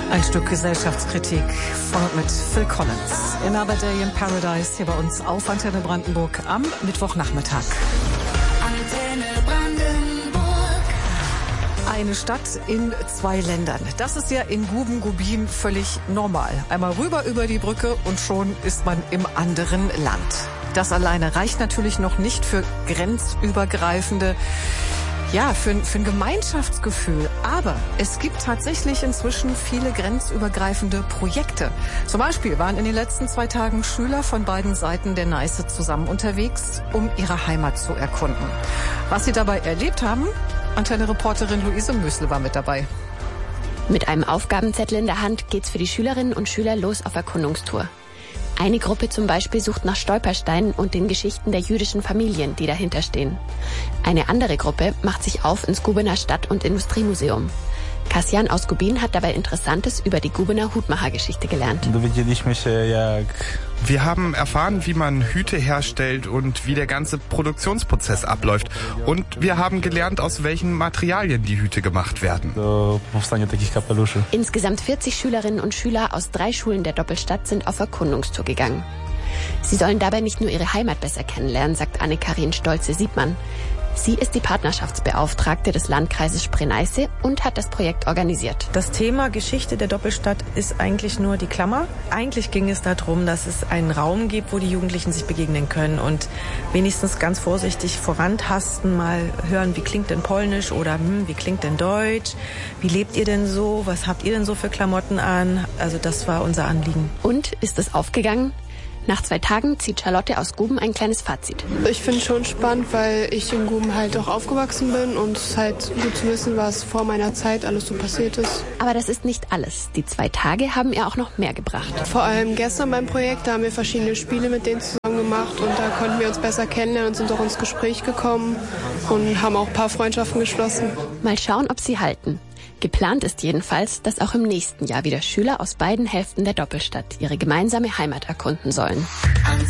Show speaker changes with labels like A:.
A: Ein Stück Gesellschaftskritik von und mit Phil Collins. Another Day in Paradise hier bei uns auf Antenne Brandenburg am Mittwochnachmittag.
B: Antenne Brandenburg.
A: Eine Stadt in 2 Ländern. Das ist ja in Guben-Gubin völlig normal. Einmal rüber über die Brücke und schon ist man im anderen Land. Das alleine reicht natürlich noch nicht für grenzübergreifende, für ein Gemeinschaftsgefühl. Aber es gibt tatsächlich inzwischen viele grenzübergreifende Projekte. Zum Beispiel waren in den letzten 2 Tagen Schüler von beiden Seiten der Neiße zusammen unterwegs, um ihre Heimat zu erkunden. Was sie dabei erlebt haben, Antenne-Reporterin Luise Mösle war mit dabei.
C: Mit einem Aufgabenzettel in der Hand geht's für die Schülerinnen und Schüler los auf Erkundungstour. Eine Gruppe zum Beispiel sucht nach Stolpersteinen und den Geschichten der jüdischen Familien, die dahinter stehen. Eine andere Gruppe macht sich auf ins Gubener Stadt- und Industriemuseum. Kassian aus Gubin hat dabei Interessantes über die Gubener Hutmachergeschichte gelernt.
D: Wir haben erfahren, wie man Hüte herstellt und wie der ganze Produktionsprozess abläuft. Und wir haben gelernt, aus welchen Materialien die Hüte gemacht werden.
C: Insgesamt 40 Schülerinnen und Schüler aus 3 Schulen der Doppelstadt sind auf Erkundungstour gegangen. Sie sollen dabei nicht nur ihre Heimat besser kennenlernen, sagt Anne-Karin Stolze-Siebmann. Sie ist die Partnerschaftsbeauftragte des Landkreises Spree-Neiße und hat das Projekt organisiert.
E: Das Thema Geschichte der Doppelstadt ist eigentlich nur die Klammer. Eigentlich ging es darum, dass es einen Raum gibt, wo die Jugendlichen sich begegnen können und wenigstens ganz vorsichtig vorantasten, mal hören, wie klingt denn Polnisch oder wie klingt denn Deutsch? Wie lebt ihr denn so? Was habt ihr denn so für Klamotten an? Also das war unser Anliegen.
C: Und ist es aufgegangen? Nach 2 Tagen zieht Charlotte aus Guben ein kleines Fazit.
F: Ich finde es schon spannend, weil ich in Guben halt auch aufgewachsen bin und es ist halt gut zu wissen, was vor meiner Zeit alles so passiert ist.
C: Aber das ist nicht alles. Die 2 Tage haben ihr auch noch mehr gebracht.
F: Vor allem gestern beim Projekt, da haben wir verschiedene Spiele mit denen zusammen gemacht und da konnten wir uns besser kennenlernen und sind auch ins Gespräch gekommen und haben auch ein paar Freundschaften geschlossen.
C: Mal schauen, ob sie halten. Geplant ist jedenfalls, dass auch im nächsten Jahr wieder Schüler aus beiden Hälften der Doppelstadt ihre gemeinsame Heimat erkunden sollen.